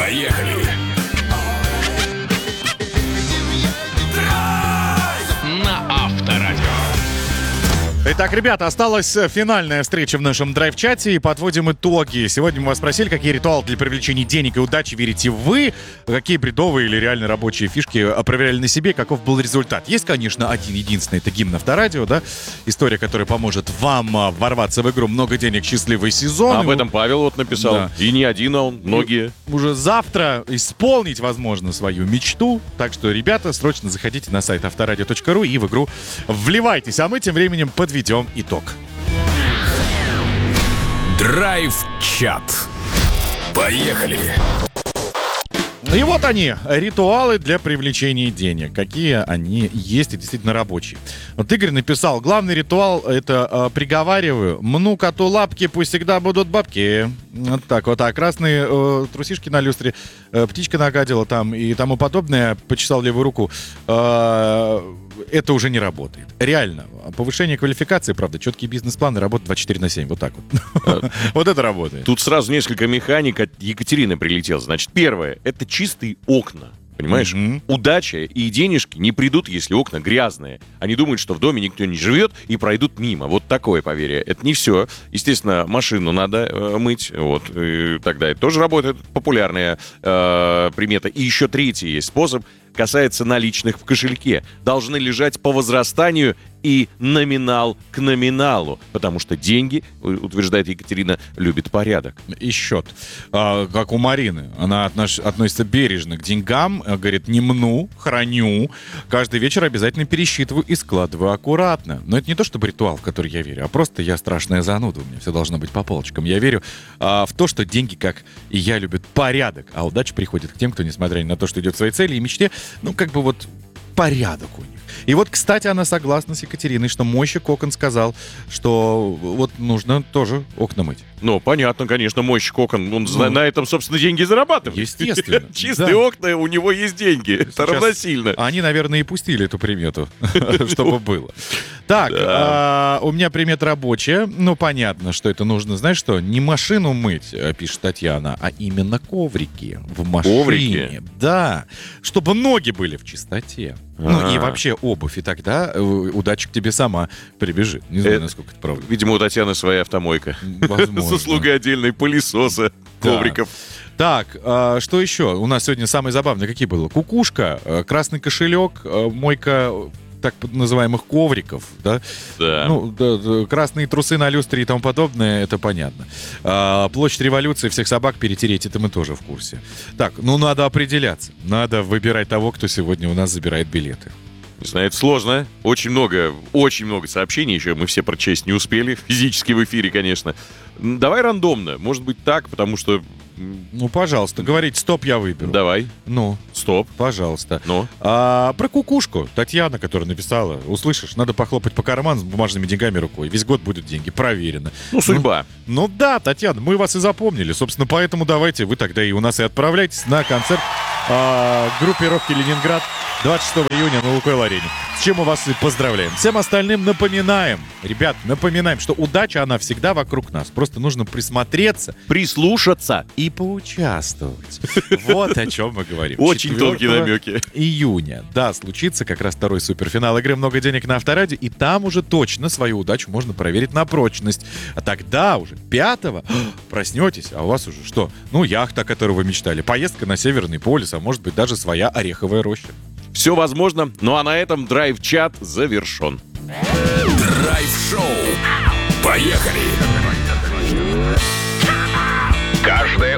Поехали! На Авторадио. Итак, ребята, осталась финальная встреча в нашем драйв-чате, и подводим итоги. Сегодня мы вас спросили, какие ритуалы для привлечения денег и удачи верите вы, какие бредовые или реально рабочие фишки проверяли на себе, каков был результат. Есть, конечно, один единственный, это гимн Авторадио, да, история, которая поможет вам ворваться в игру «Много денег, счастливый сезон». Об этом Павел вот написал, Да. И не один, а он, многие. Уже завтра исполнить, возможно, свою мечту. Так что, ребята, срочно заходите на сайт авторадио.ру и в игру вливайтесь. А мы тем временем подведем итог. Драйв-чат. Поехали! И вот они, ритуалы для привлечения денег. Какие они есть и действительно рабочие. Вот Игорь написал, главный ритуал это приговариваю, мну коту лапки, пусть всегда будут бабки. Вот так вот. А красные трусишки на люстре, птичка нагадила там и тому подобное, почесал левую руку. Это уже не работает. Реально. Повышение квалификации, правда, четкий бизнес-план и работа 24/7. Вот так вот. Вот это работает. Тут сразу несколько механик от Екатерины прилетело. Значит, первое, это чистые окна. Понимаешь? Удача и денежки не придут, если окна грязные. Они думают, что в доме никто не живет и пройдут мимо. Вот такое поверье. Это не все. Естественно, машину надо мыть. Вот. И тогда это тоже работает. Популярная примета. И еще третий есть способ. Касается наличных в кошельке. Должны лежать по возрастанию и номинал к номиналу. Потому что деньги, утверждает Екатерина, любит порядок. И счет. Как у Марины. Она относится бережно к деньгам. Говорит, не мну, храню. Каждый вечер обязательно пересчитываю и складываю аккуратно. Но это не то, чтобы ритуал, в который я верю, а просто я страшная зануда. У меня все должно быть по полочкам. Я верю в то, что деньги, как и я, любят порядок. А удача приходит к тем, кто, несмотря ни на то, что идет к своей цели и мечте, ну, как бы вот порядок у них. И вот, кстати, она согласна с Екатериной, что мойщик окон сказал, что вот нужно тоже окна мыть. Ну, понятно, конечно, мойщик окон, он на этом, собственно, деньги зарабатывает. Естественно. Чистые окна, у него есть деньги. Это равносильно. Они, наверное, и пустили эту примету, чтобы было. Так, у меня примета рабочая. Ну, понятно, что это нужно, знаешь что, не машину мыть, пишет Татьяна, а именно коврики в машине. Коврики? Да, чтобы ноги были в чистоте. Ну и вообще обувь, и тогда удача к тебе сама прибежит. Не знаю, насколько это правда. Видимо, у Татьяны своя автомойка. Возможно. С услугой отдельной пылесоса, ковриков. Так, что еще? У нас сегодня самое забавное какие было? Кукушка, красный кошелек, мойка так называемых ковриков, да? Да. Ну, да, красные трусы на люстре и тому подобное, это понятно. Площадь революции, всех собак перетереть, это мы тоже в курсе. Так, ну надо определяться. Надо выбирать того, кто сегодня у нас забирает билеты. Не знаю, это сложно. Очень много сообщений еще. Мы все прочесть не успели. Физически в эфире, конечно. Давай рандомно. Может быть так, потому что... Ну, пожалуйста, говорите, стоп, я выберу. Давай. Ну, Стоп. пожалуйста. Ну? Про кукушку. Татьяна, которая написала. Услышишь, надо похлопать по карману с бумажными деньгами рукой. Весь год будут деньги. Проверено. Ну, судьба. Ну да, Татьяна, мы вас и запомнили. Собственно, поэтому давайте вы тогда и у нас и отправляйтесь на концерт группировки «Ленинград» 26 июня на Лукойл-арене. С чем мы вас и поздравляем. Всем остальным напоминаем, ребят, что удача, она всегда вокруг нас. Просто нужно присмотреться, Прислушаться. и поучаствовать. Вот о чем мы говорим. Очень 4 тонкие намеки. июня, да, случится как раз второй суперфинал игры «Много денег» на Авторадио, и там уже точно свою удачу можно проверить на прочность. А тогда уже 5-го проснетесь, а у вас уже что? Ну, яхта, о которой вы мечтали, поездка на Северный полюс, а может быть даже своя ореховая роща. Все возможно. Ну а на этом драйв-чат завершен. Драйв-шоу. Поехали! Каждое